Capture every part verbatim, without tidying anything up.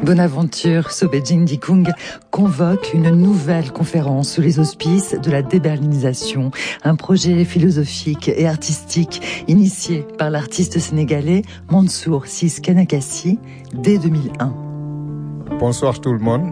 Bonaventure Sobejing-Dikung convoque une nouvelle conférence sous les auspices de la déberlinisation, un projet philosophique et artistique initié par l'artiste sénégalais Mansour Ciss Kanakassi dès deux mille un. Bonsoir tout le monde.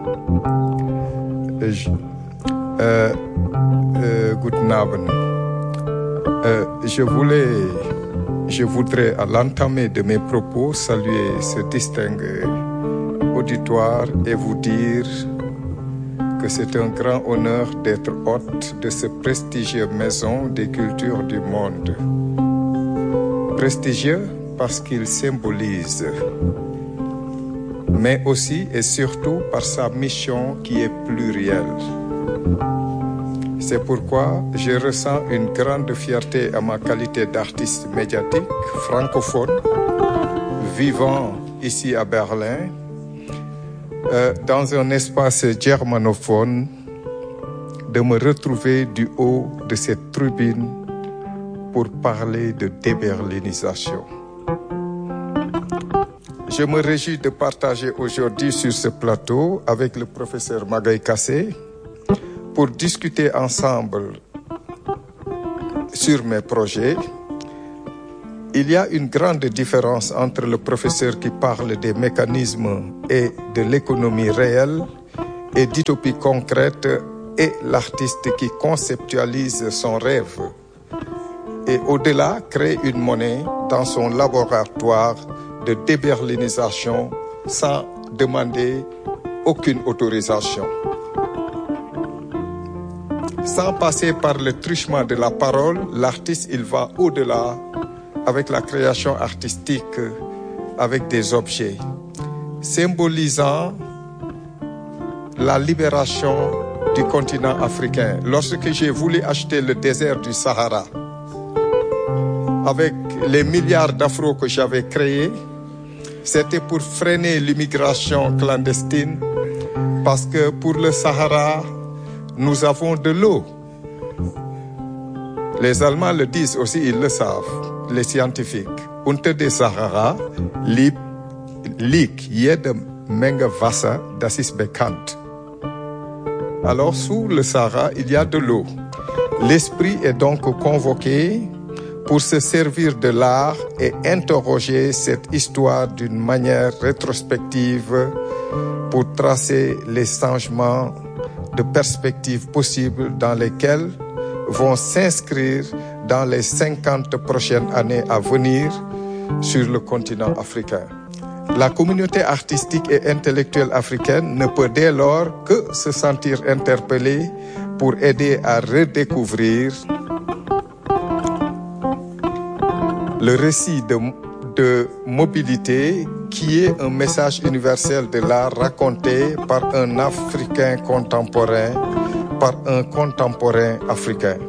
Je, euh, euh, guten Abend. Euh, je voulais, je voudrais à l'entame de mes propos saluer ce distingué auditoire et vous dire que c'est un grand honneur d'être hôte de ce prestigieux maison des cultures du monde. Prestigieux parce qu'il symbolise, mais aussi et surtout par sa mission qui est plurielle. C'est pourquoi je ressens une grande fierté à ma qualité d'artiste médiatique francophone, vivant ici à Berlin, euh, dans un espace germanophone, de me retrouver du haut de cette tribune pour parler de déberlinisation. Je me réjouis de partager aujourd'hui sur ce plateau avec le professeur Magaye Kassé pour discuter ensemble sur mes projets. Il y a une grande différence entre le professeur qui parle des mécanismes et de l'économie réelle et d'utopie concrète et l'artiste qui conceptualise son rêve et au-delà crée une monnaie dans son laboratoire de déberlinisation sans demander aucune autorisation. Sans passer par le truchement de la parole, l'artiste, il va au-delà avec la création artistique, avec des objets, symbolisant la libération du continent africain. Lorsque j'ai voulu acheter le désert du Sahara, avec les milliards d'afros que j'avais créés, c'était pour freiner l'immigration clandestine, parce que pour le Sahara, nous avons de l'eau. Les Allemands le disent aussi, ils le savent, les scientifiques. Unter dem Sahara liegt jede Menge Wasser, das ist bekannt. Alors, sous le Sahara, il y a de l'eau. L'esprit est donc convoqué pour se servir de l'art et interroger cette histoire d'une manière rétrospective pour tracer les changements de perspectives possibles dans lesquels vont s'inscrire dans les cinquante prochaines années à venir sur le continent africain. La communauté artistique et intellectuelle africaine ne peut dès lors que se sentir interpellée pour aider à redécouvrir le récit de, de mobilité qui est un message universel de l'art raconté par un Africain contemporain, par un contemporain africain.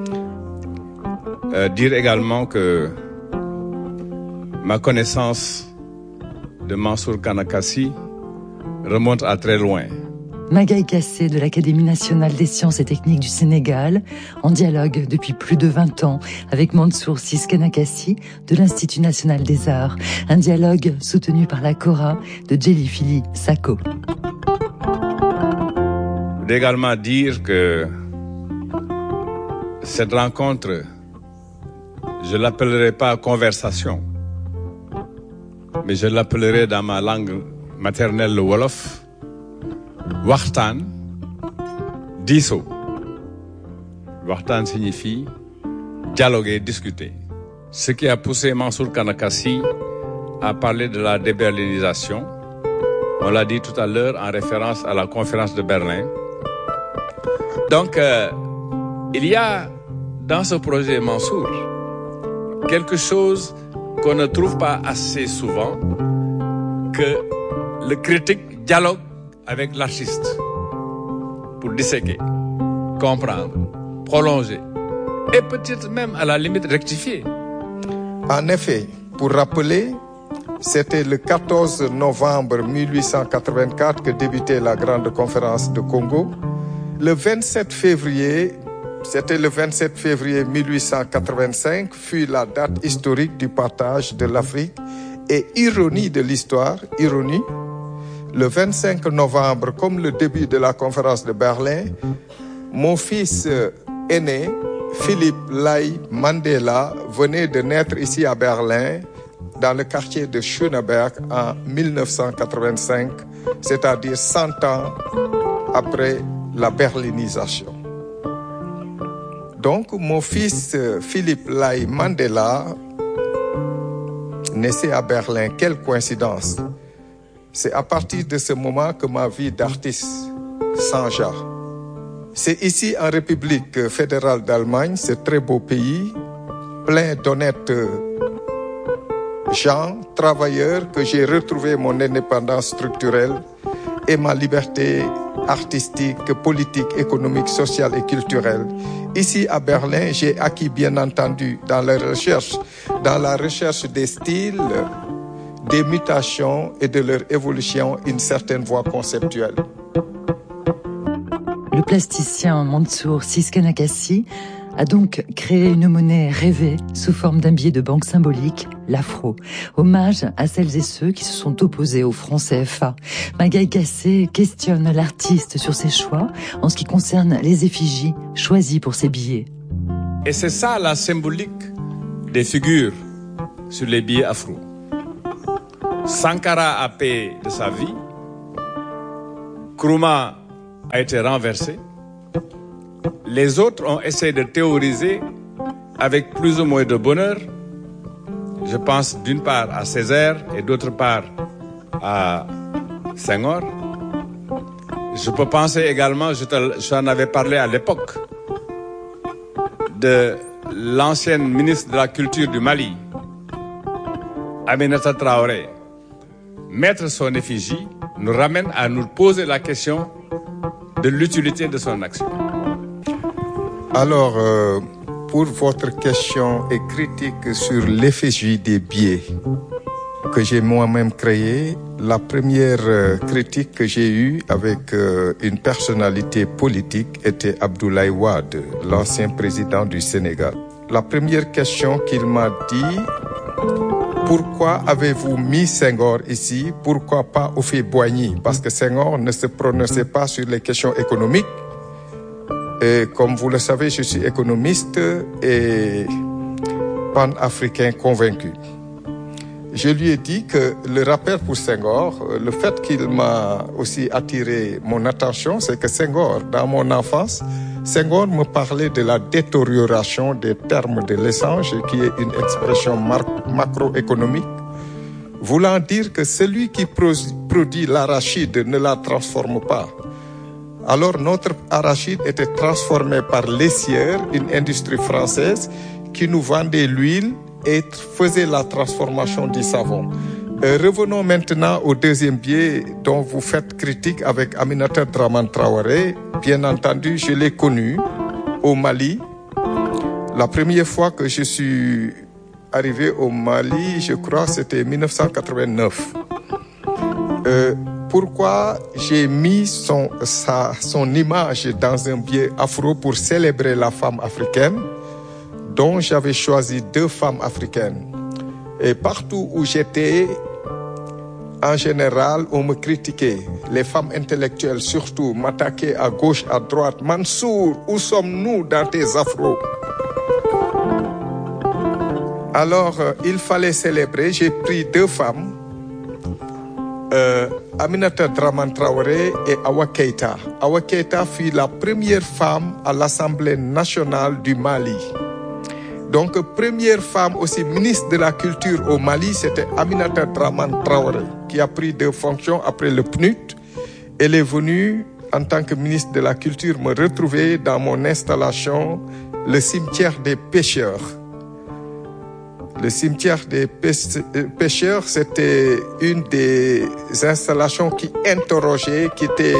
Euh, dire également que ma connaissance de Mansour Kanakassi remonte à très loin. Magaye Kassé de l'Académie nationale des sciences et techniques du Sénégal, en dialogue depuis plus de vingt ans avec Mansour Ciss Kanakassi de l'Institut national des arts. Un dialogue soutenu par la Kora de Djeli-Fili Sako. Je voudrais également dire que cette rencontre, je ne l'appellerai pas conversation, mais je l'appellerai dans ma langue maternelle, le Wolof, Waxtaan, diisoo. Waxtaan signifie dialoguer, discuter. Ce qui a poussé Mansour Kanakassi à parler de la déberlinisation, on l'a dit tout à l'heure en référence à la conférence de Berlin. Donc, euh, il y a dans ce projet Mansour quelque chose qu'on ne trouve pas assez souvent, que le critique dialogue avec l'artiste pour disséquer, comprendre, prolonger et peut-être même à la limite rectifier. En effet, pour rappeler, c'était le quatorze novembre mille huit cent quatre-vingt-quatre que débutait la grande conférence de Congo. Le vingt-sept février, c'était le vingt-sept février mille huit cent quatre-vingt-cinq, fut la date historique du partage de l'Afrique. Et ironie de l'histoire, ironie, le vingt-cinq novembre, comme le début de la conférence de Berlin, mon fils aîné, Philippe Lai Mandela, venait de naître ici à Berlin, dans le quartier de Schöneberg en mille neuf cent quatre-vingt-cinq, c'est-à-dire cent ans après la berlinisation. Donc, mon fils Philippe Lai Mandela naissait à Berlin. Quelle coïncidence! C'est à partir de ce moment que ma vie d'artiste s'engage. C'est ici, en République fédérale d'Allemagne, ce très beau pays, plein d'honnêtes gens, travailleurs, que j'ai retrouvé mon indépendance structurelle et ma liberté artistique, politique, économique, sociale et culturelle. Ici à Berlin, j'ai acquis bien entendu dans la recherche, dans la recherche des styles, des mutations et de leur évolution une certaine voie conceptuelle. Le plasticien Mansour Siskanakassi a donc créé une monnaie rêvée sous forme d'un billet de banque symbolique, l'afro. Hommage à celles et ceux qui se sont opposés au franc C F A. Magaï Kassé questionne l'artiste sur ses choix en ce qui concerne les effigies choisies pour ses billets. Et c'est ça la symbolique des figures sur les billets afro. Sankara a payé de sa vie, Nkrumah a été renversé. Les autres ont essayé de théoriser avec plus ou moins de bonheur. Je pense d'une part à Césaire et d'autre part à Senghor. Je peux penser également, je t'en avais parlé à l'époque, de l'ancienne ministre de la Culture du Mali, Aminata Traoré. Mettre son effigie nous ramène à nous poser la question de l'utilité de son action. Alors, euh, pour votre question et critique sur l'effigie des billets que j'ai moi-même créé, la première euh, critique que j'ai eue avec euh, une personnalité politique était Abdoulaye Wade, l'ancien président du Sénégal. La première question qu'il m'a dit: pourquoi avez-vous mis Senghor ici? Pourquoi pas Houphouët-Boigny? Parce que Senghor ne se prononçait pas sur les questions économiques. Et comme vous le savez, je suis économiste et pan-africain convaincu. Je lui ai dit que le rappel pour Senghor, le fait qu'il m'a aussi attiré mon attention, c'est que Senghor, dans mon enfance, Senghor me parlait de la détérioration des termes de l'échange, qui est une expression macroéconomique, voulant dire que celui qui produit l'arachide ne la transforme pas. Alors notre arachide était transformé par l'Essière, une industrie française qui nous vendait l'huile et faisait la transformation du savon. Euh, revenons maintenant au deuxième biais dont vous faites critique avec Aminata Dramane Traoré. Bien entendu, je l'ai connu au Mali. La première fois que je suis arrivé au Mali, je crois, c'était en mille neuf cent quatre-vingt-neuf. Euh, Pourquoi j'ai mis son, sa, son image dans un biais afro pour célébrer la femme africaine, dont j'avais choisi deux femmes africaines. Et partout où j'étais, en général, on me critiquait. Les femmes intellectuelles, surtout, m'attaquaient à gauche, à droite. Mansour, où sommes-nous dans tes afros? Alors, euh, il fallait célébrer. J'ai pris deux femmes. Euh, Aminata Dramane Traoré et Awa Keïta. Awa Keïta fut la première femme à l'Assemblée nationale du Mali. Donc, première femme aussi ministre de la Culture au Mali, c'était Aminata Dramane Traoré, qui a pris deux fonctions après le P N U D. Elle est venue, en tant que ministre de la Culture, me retrouver dans mon installation, le cimetière des pêcheurs. Le cimetière des pêcheurs, c'était une des installations qui interrogeait, qui était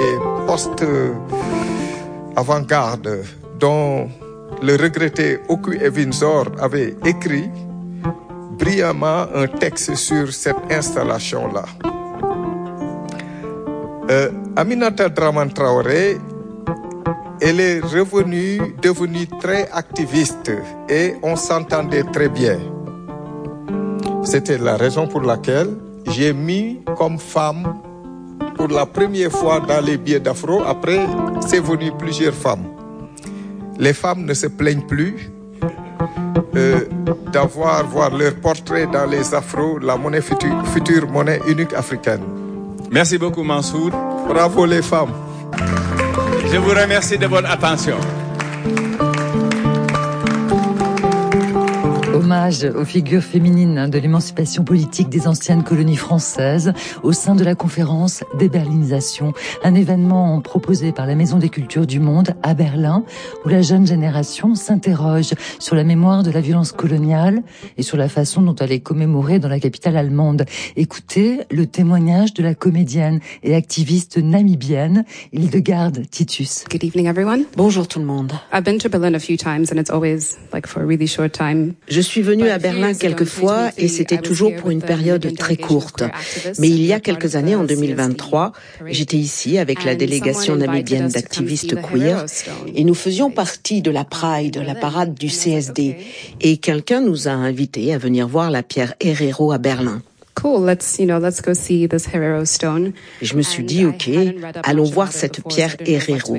post-avant-garde, dont le regretté Oku Evinzor avait écrit brillamment un texte sur cette installation-là. Euh, Aminata Dramane Traoré, elle est revenue, devenue très activiste et on s'entendait très bien. C'était la raison pour laquelle j'ai mis comme femme pour la première fois dans les billets d'afro. Après, c'est venu plusieurs femmes. Les femmes ne se plaignent plus euh, d'avoir voir leur portrait dans les afros, la monnaie future, future monnaie unique africaine. Merci beaucoup, Mansour. Bravo les femmes. Je vous remercie de votre attention. Hommage aux figures féminines de l'émancipation politique des anciennes colonies françaises au sein de la conférence Déberlinisation, un événement proposé par la Maison des Cultures du Monde à Berlin, où la jeune génération s'interroge sur la mémoire de la violence coloniale et sur la façon dont elle est commémorée dans la capitale allemande. Écoutez le témoignage de la comédienne et activiste namibienne Hildegarde Titus. Good evening, everyone. Bonjour tout le monde. I've been to Berlin a few times and it's always like for a really short time. Je suis venue à Berlin quelques fois et c'était toujours pour une période très courte. Mais il y a quelques années, en deux mille vingt-trois, j'étais ici avec la délégation namibienne d'activistes queer et nous faisions partie de la Pride, la parade du C S D. Et quelqu'un nous a invités à venir voir la pierre Herero à Berlin. Cool, let's, you know, let's go see this Herero stone. Je me suis dit, ok, allons voir cette pierre Herero.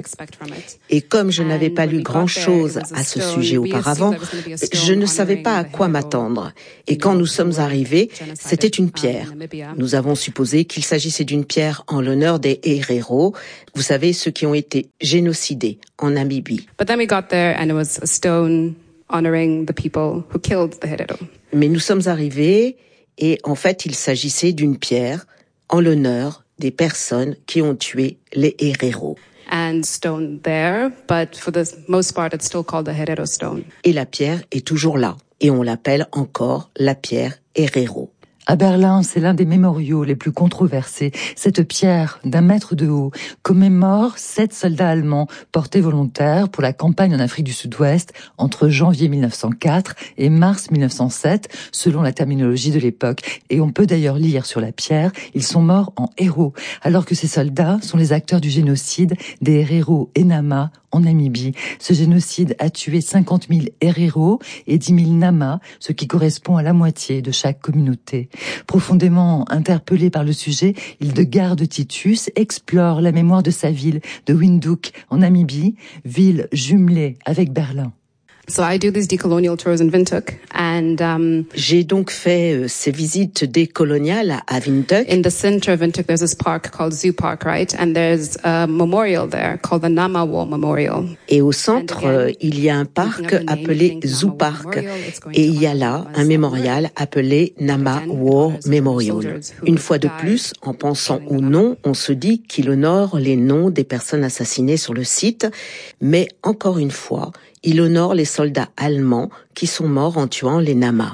Et comme je n'avais pas lu grand-chose à ce sujet auparavant, je ne savais pas à quoi m'attendre. Et quand nous sommes arrivés, c'était une pierre. Nous avons supposé qu'il s'agissait d'une pierre en l'honneur des Herero, vous savez, ceux qui ont été génocidés en Namibie. But then we got there and it was a stone honoring the people who killed the Herero. Mais nous sommes arrivés et en fait, il s'agissait d'une pierre en l'honneur des personnes qui ont tué les Herero. And stone there, but for the most part, it's still called the Herero stone. Et la pierre est toujours là, et on l'appelle encore la pierre Herero. À Berlin, c'est l'un des mémoriaux les plus controversés. Cette pierre d'un mètre de haut commémore sept soldats allemands portés volontaires pour la campagne en Afrique du Sud-Ouest entre janvier mille neuf cent quatre et mars mille neuf cent sept, selon la terminologie de l'époque. Et on peut d'ailleurs lire sur la pierre, ils sont morts en héros, alors que ces soldats sont les acteurs du génocide des Herero et Nama en Namibie. Ce génocide a tué cinquante mille Herero et dix mille Nama, ce qui correspond à la moitié de chaque communauté. Profondément interpellé par le sujet, Hildegarde Titus explore la mémoire de sa ville de Windhoek en Namibie, ville jumelée avec Berlin. So I do these decolonial tours in Windhoek and um J'ai donc fait euh, ces visites décoloniales à Windhoek. In the center of Windhoek there's this park called Zoo Park, right? And there's a memorial there called the Nama War Memorial. Et au centre, euh, il y a un parc appelé Zoo Park et il y a là un mémorial appelé Nama War Memorial. Une fois de plus, en pensant au nom, on se dit qu'il honore les noms des personnes assassinées sur le site, mais encore une fois, il honore les soldats allemands qui sont morts en tuant les Nama.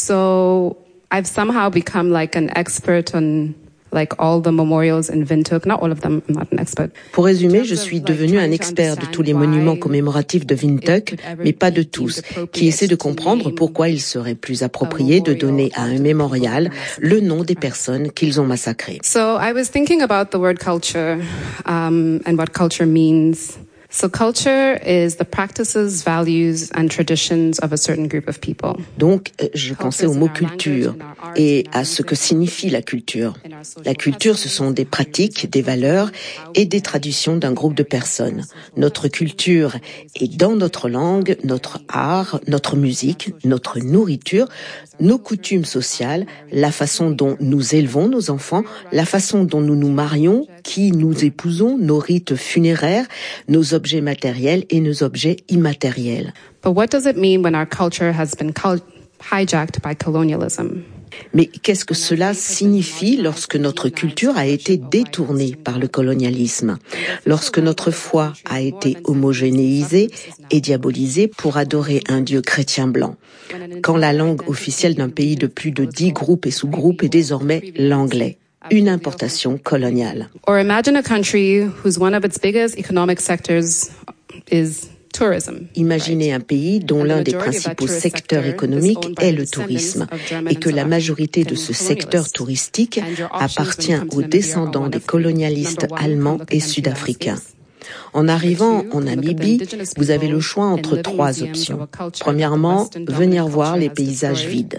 So I've somehow become like an expert on like all the memorials in Windhoek. Not all of them, I'm not an expert. Pour résumer, je suis devenue un expert de tous les monuments commémoratifs de Windhoek, mais pas de tous, qui essaient de comprendre pourquoi il serait plus approprié de donner à un mémorial le nom des personnes qu'ils ont massacrées. So I was thinking about the word culture um, and what culture means. So culture is the practices, values and traditions of a certain group of people. Donc, je pensais au mot culture et à ce que signifie la culture. La culture, ce sont des pratiques, des valeurs et des traditions d'un groupe de personnes. Notre culture est dans notre langue, notre art, notre musique, notre nourriture, nos coutumes sociales, la façon dont nous élevons nos enfants, la façon dont nous nous marions, qui nous épousons, nos rites funéraires, nos objets matériels et nos objets immatériels. But what does it mean when our culture has been hijacked by colonialism? Mais qu'est-ce que cela signifie lorsque notre culture a été détournée par le colonialisme, lorsque notre foi a été homogénéisée et diabolisée pour adorer un Dieu chrétien blanc, quand la langue officielle d'un pays de plus de dix groupes et sous-groupes est désormais l'anglais? Une importation coloniale. Or imagine a country whose one of its biggest economic sectors is tourism. Imaginez un pays dont l'un des principaux secteurs économiques est le tourisme et que la majorité de ce secteur touristique appartient aux descendants des colonialistes allemands et sud-africains. En arrivant en Namibie, vous avez le choix entre trois options. Premièrement, venir voir les paysages vides.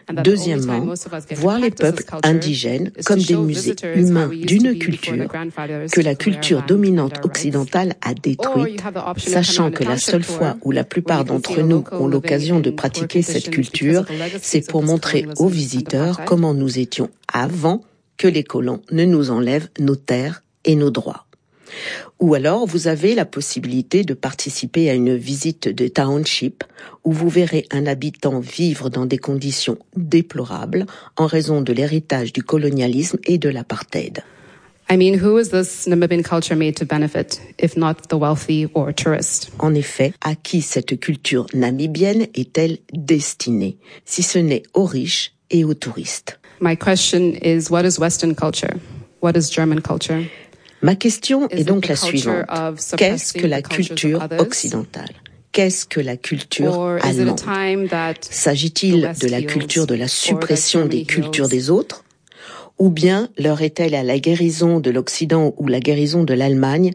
Deuxièmement, voir les peuples indigènes comme des musées humains d'une culture que la culture dominante occidentale a détruite, sachant que la seule fois où la plupart d'entre nous ont l'occasion de pratiquer cette culture, c'est pour montrer aux visiteurs comment nous étions avant que les colons ne nous enlèvent nos terres et nos droits. Ou alors, vous avez la possibilité de participer à une visite de township où vous verrez un habitant vivre dans des conditions déplorables en raison de l'héritage du colonialisme et de l'apartheid. I mean, who is this Namibian culture made to benefit, if not the wealthy or tourists? En effet, à qui cette culture namibienne est-elle destinée, si ce n'est aux riches et aux touristes? My question is, what is Western culture? What is German culture? Ma question est donc la suivante. Qu'est-ce que la culture occidentale? Qu'est-ce que la culture allemande? S'agit-il de la culture de la suppression des cultures des autres? Ou bien leur est-elle à la guérison de l'Occident ou la guérison de l'Allemagne,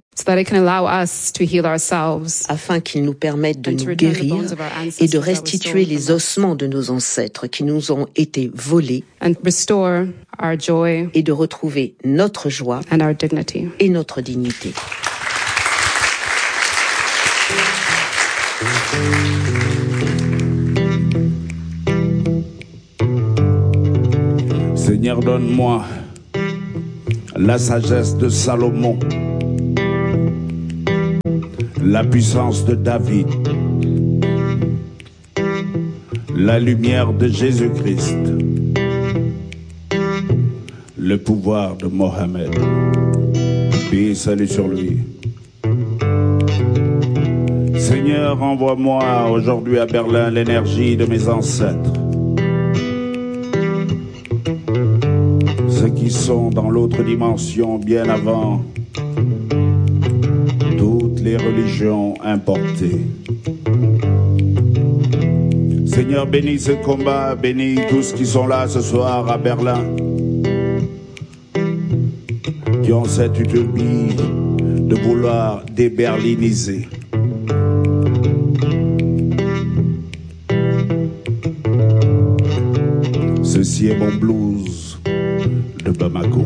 afin qu'ils nous permettent de nous guérir et de restituer les ossements de nos ancêtres qui nous ont été volés et de retrouver notre joie et notre dignité. Seigneur, donne-moi la sagesse de Salomon, la puissance de David, la lumière de Jésus-Christ, le pouvoir de Mohammed. Paix et salut sur lui. Seigneur, envoie-moi aujourd'hui à Berlin l'énergie de mes ancêtres, ceux qui sont dans l'autre dimension bien avant toutes les religions importées. Seigneur, bénis ce combat, bénis tous qui sont là ce soir à Berlin, qui ont cette utopie de vouloir déberliniser. Ceci est mon blues de Bamako.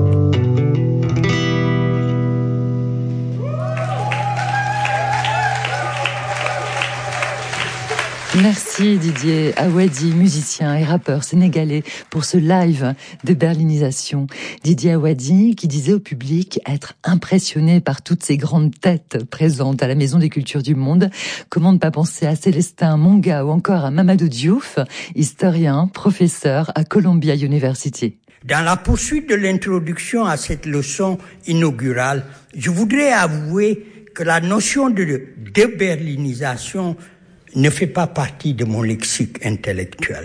Merci Didier Awadi, musicien et rappeur sénégalais, pour ce live de berlinisation. Didier Awadi qui disait au public être impressionné par toutes ces grandes têtes présentes à la Maison des Cultures du Monde. Comment ne pas penser à Célestin Monga ou encore à Mamadou Diouf, historien, professeur à Columbia University. Dans la poursuite de l'introduction à cette leçon inaugurale, je voudrais avouer que la notion de déberlinisation ne fait pas partie de mon lexique intellectuel.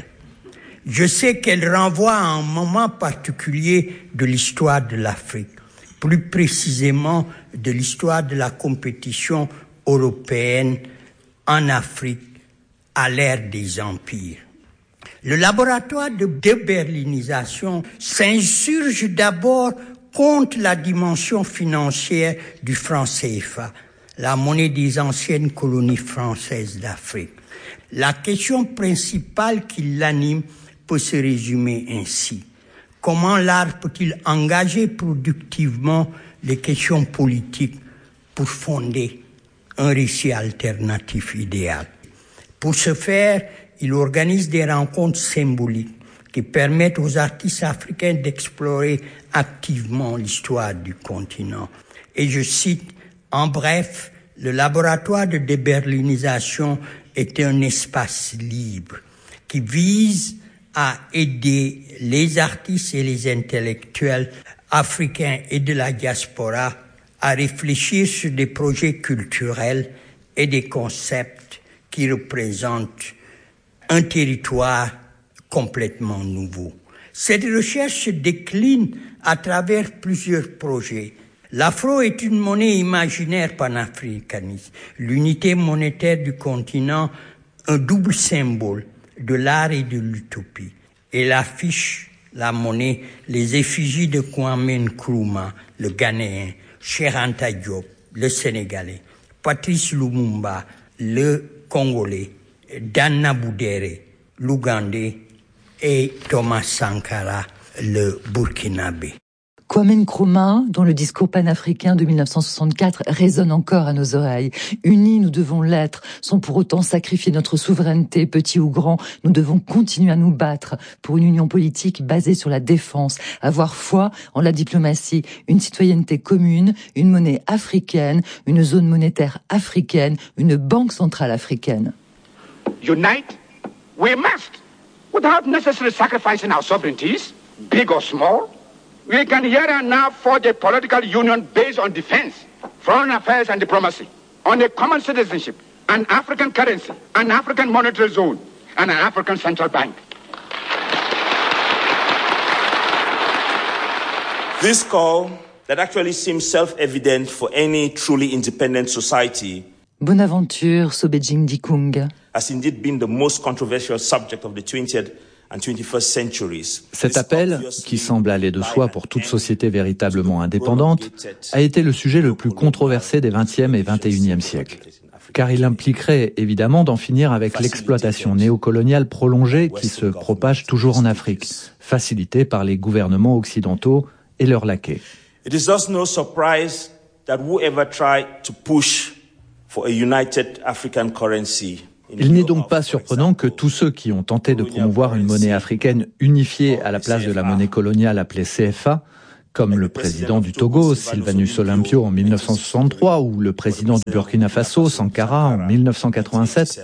Je sais qu'elle renvoie à un moment particulier de l'histoire de l'Afrique, plus précisément de l'histoire de la compétition européenne en Afrique à l'ère des empires. Le laboratoire de déberlinisation s'insurge d'abord contre la dimension financière du franc C F A, la monnaie des anciennes colonies françaises d'Afrique. La question principale qui l'anime peut se résumer ainsi. Comment l'art peut-il engager productivement les questions politiques pour fonder un récit alternatif idéal? Pour ce faire, il organise des rencontres symboliques qui permettent aux artistes africains d'explorer activement l'histoire du continent. Et je cite, en bref, le laboratoire de déberlinisation est un espace libre qui vise à aider les artistes et les intellectuels africains et de la diaspora à réfléchir sur des projets culturels et des concepts qui représentent un territoire complètement nouveau. Cette recherche se décline à travers plusieurs projets. L'afro est une monnaie imaginaire panafricaniste, l'unité monétaire du continent, un double symbole de l'art et de l'utopie. Elle affiche la monnaie, les effigies de Kwame Nkrumah, le Ghanéen, Cheikh Anta Diop, le Sénégalais, Patrice Lumumba, le Congolais, Dana Boudere, l'Ougandais, et Thomas Sankara, le Burkinabé. Kwame Nkrumah, dont le discours panafricain de mille neuf cent soixante-quatre résonne encore à nos oreilles. Unis, nous devons l'être, sans pour autant sacrifier notre souveraineté, petit ou grand. Nous devons continuer à nous battre pour une union politique basée sur la défense, avoir foi en la diplomatie, une citoyenneté commune, une monnaie africaine, une zone monétaire africaine, une banque centrale africaine. Unite, we must, without necessarily sacrificing our sovereignties, big or small. We can here and now forge a political union based on defense, foreign affairs and diplomacy, on a common citizenship, an African currency, an African monetary zone, and an African central bank. This call that actually seems self-evident for any truly independent society Bonaventure Sobejing Dikung has indeed been the most controversial subject of the twentieth Cet appel, qui semble aller de soi pour toute société véritablement indépendante, a été le sujet le plus controversé des vingtième et vingt et unième siècles. Car il impliquerait évidemment d'en finir avec l'exploitation néocoloniale prolongée qui se propage toujours en Afrique, facilitée par les gouvernements occidentaux et leurs laquais. It is thus no surprise that whoever tried to push for a united African currency. Il n'est donc pas surprenant que tous ceux qui ont tenté de promouvoir une monnaie africaine unifiée à la place de la monnaie coloniale appelée C F A, comme le président du Togo, Sylvanus Olympio, en mille neuf cent soixante-trois, ou le président du Burkina Faso, Sankara, en mille neuf cent quatre-vingt-sept,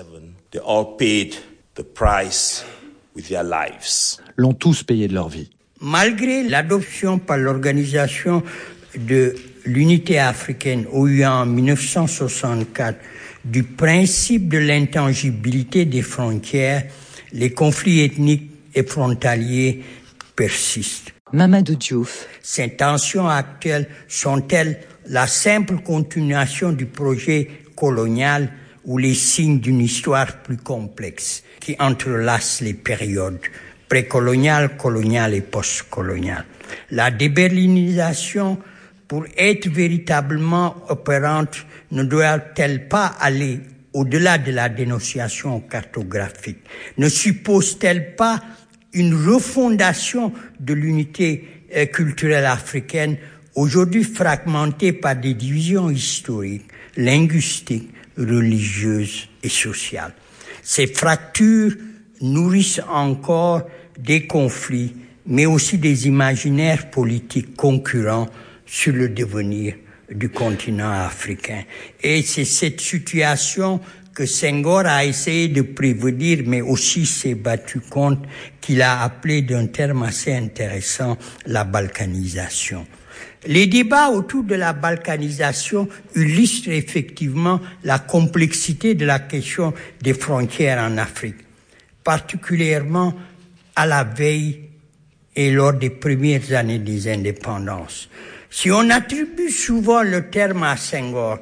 l'ont tous payé de leur vie. Malgré l'adoption par l'Organisation de l'Unité africaine, O U A, en mille neuf cent soixante-quatre, du principe de l'intangibilité des frontières, les conflits ethniques et frontaliers persistent. Mamadou Diouf. Ces tensions actuelles sont-elles la simple continuation du projet colonial ou les signes d'une histoire plus complexe qui entrelace les périodes précoloniales, coloniales et postcoloniales? La déberlinisation, pour être véritablement opérante, ne doit-elle pas aller au-delà de la dénonciation cartographique? Ne suppose-t-elle pas une refondation de l'unité euh, culturelle africaine, aujourd'hui fragmentée par des divisions historiques, linguistiques, religieuses et sociales? Ces fractures nourrissent encore des conflits, mais aussi des imaginaires politiques concurrents sur le devenir du continent africain. Et c'est cette situation que Senghor a essayé de prévenir, mais aussi s'est battu contre, qu'il a appelé d'un terme assez intéressant, la balkanisation. Les débats autour de la balkanisation illustrent effectivement la complexité de la question des frontières en Afrique, particulièrement à la veille et lors des premières années des indépendances. Si on attribue souvent le terme à Senghor,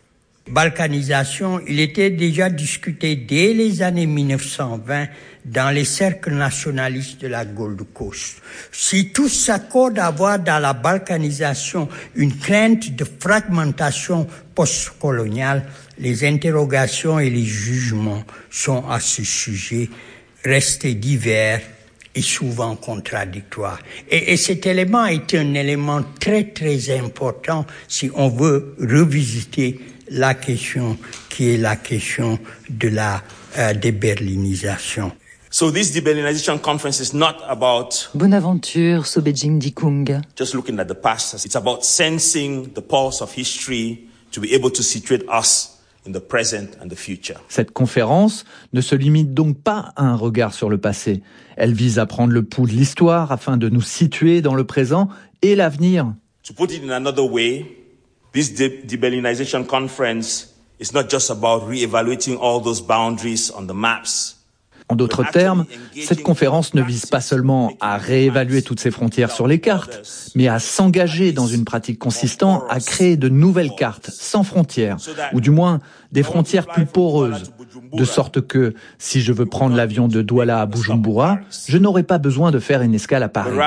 balkanisation, il était déjà discuté dès les années mille neuf cent vingt dans les cercles nationalistes de la Gold Coast. Si tous s'accordent à voir dans la balkanisation une crainte de fragmentation postcoloniale, les interrogations et les jugements sont à ce sujet restés divers et souvent contradictoires. Et, et cet élément est un élément très très important si on veut revisiter la question qui est la question de la euh, déberlinisation. So this deberlinization conference is not about Bonaventure Sobejing Dikung. just looking at the past. It's about sensing the pulse of history to be able to situate us in the present and the future. Cette conférence ne se limite donc pas à un regard sur le passé. Elle vise à prendre le pouls de l'histoire afin de nous situer dans le présent et l'avenir. To put it in another way, this de- deberlinization conference is not just about re-evaluating all those boundaries on the maps. En d'autres termes, cette conférence ne vise pas seulement à réévaluer toutes ces frontières sur les cartes, mais à s'engager dans une pratique consistant à créer de nouvelles cartes sans frontières, ou du moins des frontières plus poreuses, de sorte que, si je veux prendre l'avion de Douala à Bujumbura, je n'aurai pas besoin de faire une escale à Paris.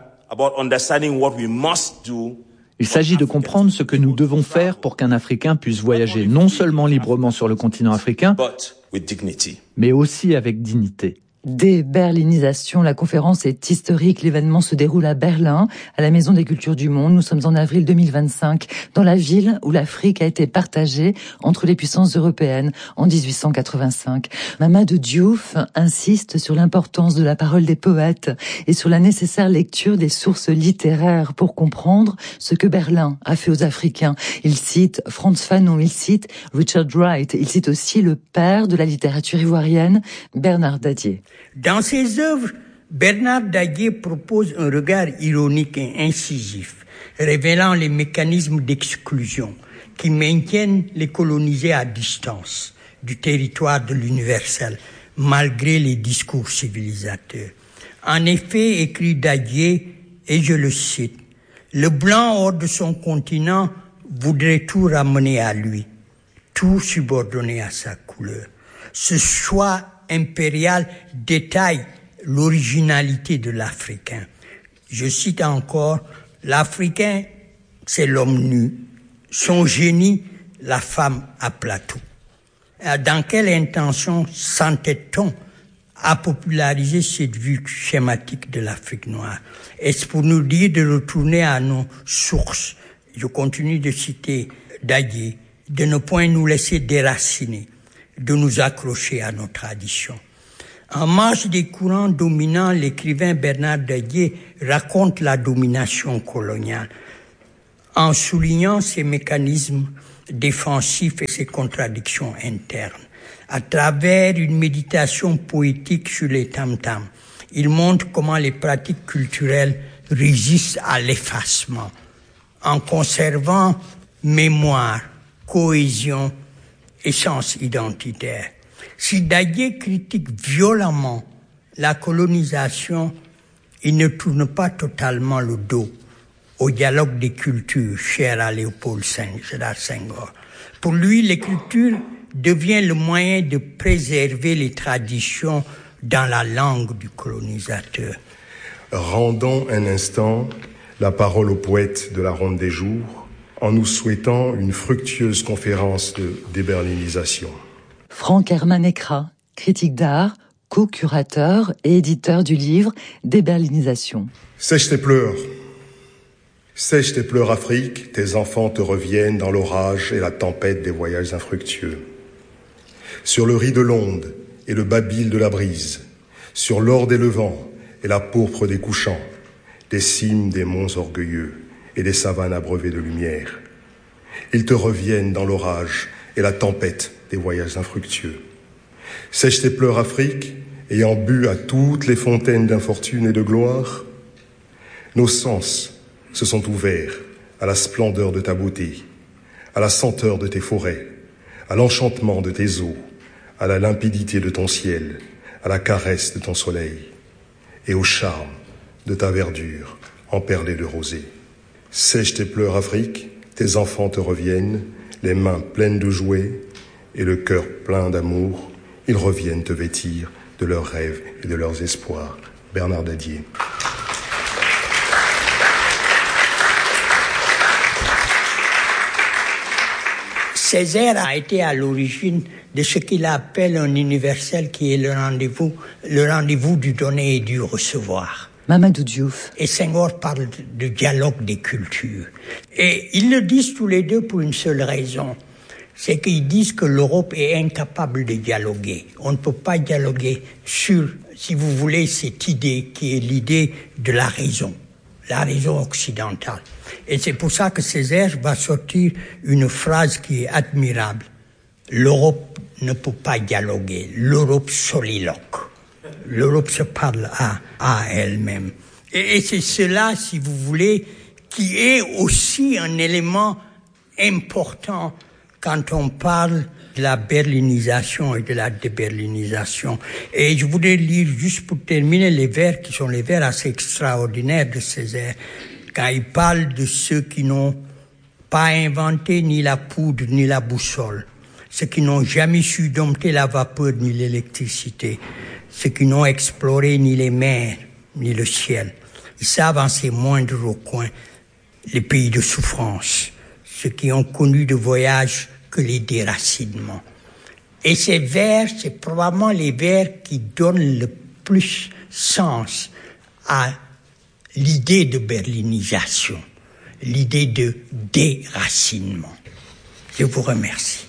Il s'agit de comprendre ce que nous devons faire pour qu'un Africain puisse voyager non seulement librement sur le continent africain, mais aussi avec dignité. Déberlinisation, la conférence est historique. L'événement se déroule à Berlin, à la Maison des Cultures du Monde. Nous sommes en avril deux mille vingt-cinq, dans la ville où l'Afrique a été partagée entre les puissances européennes en dix-huit cent quatre-vingt-cinq. Mamadou Diouf insiste sur l'importance de la parole des poètes et sur la nécessaire lecture des sources littéraires pour comprendre ce que Berlin a fait aux Africains. Il cite Frantz Fanon, il cite Richard Wright, il cite aussi le père de la littérature ivoirienne, Bernard Dadier. Dans ses œuvres, Bernard Dadier propose un regard ironique et incisif, révélant les mécanismes d'exclusion qui maintiennent les colonisés à distance du territoire de l'universel, malgré les discours civilisateurs. En effet, écrit Dadier, et je le cite, « Le blanc hors de son continent voudrait tout ramener à lui, tout subordonner à sa couleur. Ce choix impérial détaille l'originalité de l'Africain. Je cite encore, l'Africain, c'est l'homme nu, son génie, la femme à plateau. Dans quelle intention s'entête-t-on à populariser cette vue schématique de l'Afrique noire? Est-ce pour nous dire de retourner à nos sources? Je continue de citer Dadier, de ne point nous laisser déraciner, de nous accrocher à nos traditions. En marge des courants dominants, l'écrivain Bernard Dadier raconte la domination coloniale en soulignant ses mécanismes défensifs et ses contradictions internes. À travers une méditation poétique sur les tam-tams, il montre comment les pratiques culturelles résistent à l'effacement, en conservant mémoire, cohésion et sens identitaire. Si Dadier critique violemment la colonisation, il ne tourne pas totalement le dos au dialogue des cultures cher à Léopold Sédar Senghor. Pour lui, l'écriture devient le moyen de préserver les traditions dans la langue du colonisateur. Rendons un instant la parole aux poètes de la Ronde des Jours en nous souhaitant une fructueuse conférence de déberlinisation. Franck Herman Ekra, critique d'art, co-curateur et éditeur du livre Déberlinisation. Sèche tes pleurs. Sèche tes pleurs, Afrique, tes enfants te reviennent dans l'orage et la tempête des voyages infructueux. Sur le riz de l'onde et le babil de la brise, sur l'or des levants et la pourpre des couchants, des cimes des monts orgueilleux et des savanes abreuvées de lumière. Ils te reviennent dans l'orage et la tempête des voyages infructueux. Sèche tes pleurs, Afrique, ayant bu à toutes les fontaines d'infortune et de gloire. Nos sens se sont ouverts à la splendeur de ta beauté, à la senteur de tes forêts, à l'enchantement de tes eaux, à la limpidité de ton ciel, à la caresse de ton soleil, et au charme de ta verdure emperlée de rosée. Sèche tes pleurs, Afrique, tes enfants te reviennent, les mains pleines de jouets et le cœur plein d'amour. Ils reviennent te vêtir de leurs rêves et de leurs espoirs. Bernard Dadier. Césaire a été à l'origine de ce qu'il appelle un universel qui est le rendez-vous, le rendez-vous du donner et du recevoir. Mamadou Diouf. Et Senghor parle de dialogue des cultures. Et ils le disent tous les deux pour une seule raison. C'est qu'ils disent que l'Europe est incapable de dialoguer. On ne peut pas dialoguer sur, si vous voulez, cette idée qui est l'idée de la raison, la raison occidentale. Et c'est pour ça que Césaire va sortir une phrase qui est admirable. L'Europe ne peut pas dialoguer. L'Europe soliloque. L'Europe se parle à, à elle-même. Et, et c'est cela, si vous voulez, qui est aussi un élément important quand on parle de la berlinisation et de la déberlinisation. Et je voudrais lire, juste pour terminer, les vers qui sont les vers assez extraordinaires de Césaire, quand il parle de ceux qui n'ont pas inventé ni la poudre ni la boussole, ceux qui n'ont jamais su dompter la vapeur ni l'électricité, ceux qui n'ont exploré ni les mers ni le ciel. Ils savent en ces moindres recoins les pays de souffrance, ceux qui ont connu de voyages que les déracinements. Et ces vers, c'est probablement les vers qui donnent le plus sens à l'idée de berlinisation, l'idée de déracinement. Je vous remercie.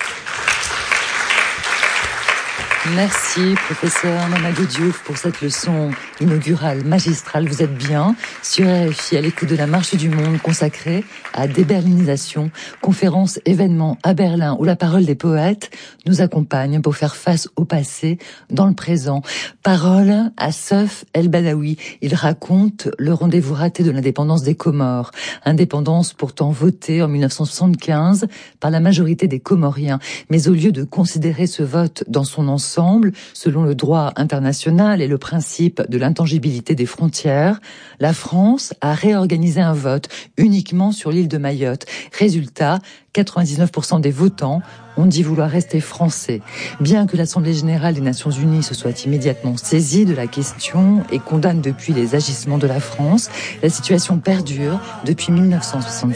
Merci, professeur Mamadou Diouf, pour cette leçon inaugurale, magistrale. Vous êtes bien sur R F I à l'écoute de la Marche du Monde consacrée à déberlinisation, conférence événement à Berlin où la parole des poètes nous accompagne pour faire face au passé dans le présent. Parole à Seuf El Badawi. Il raconte le rendez-vous raté de l'indépendance des Comores. Indépendance pourtant votée en mille neuf cent soixante-quinze par la majorité des Comoriens. Mais au lieu de considérer ce vote dans son ensemble, selon le droit international et le principe de l'intangibilité des frontières, la France a réorganisé un vote uniquement sur l'île de Mayotte. Résultat, quatre-vingt-dix-neuf pour cent des votants ont dit vouloir rester français. Bien que l'Assemblée générale des Nations unies se soit immédiatement saisie de la question et condamne depuis les agissements de la France, la situation perdure depuis mille neuf cent soixante-six.